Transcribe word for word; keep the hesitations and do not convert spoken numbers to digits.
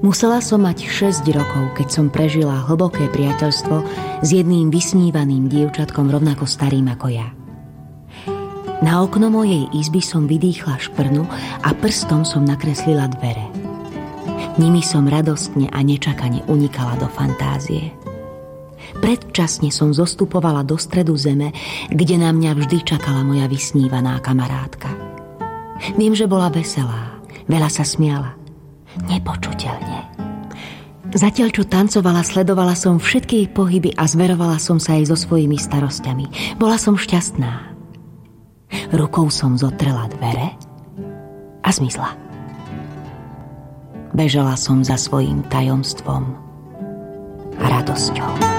Musela som mať šesť rokov, keď som prežila hlboké priateľstvo s jedným vysnívaným dievčatkom rovnako starým ako ja. Na okno mojej izby som vydýchla šprnu a prstom som nakreslila dvere. Nimi som radostne a nečakane unikala do fantázie. Predčasne som zostupovala do stredu zeme, kde na mňa vždy čakala moja vysnívaná kamarátka. Viem, že bola veselá, veľa sa smiala. Nepočuteľne. Zatiaľ, čo tancovala, sledovala som všetky jej pohyby a zverovala som sa jej so svojimi starosťami. Bola som šťastná. Rukou som zotrela dvere a zmizla. Bežala som za svojím tajomstvom a radosťou.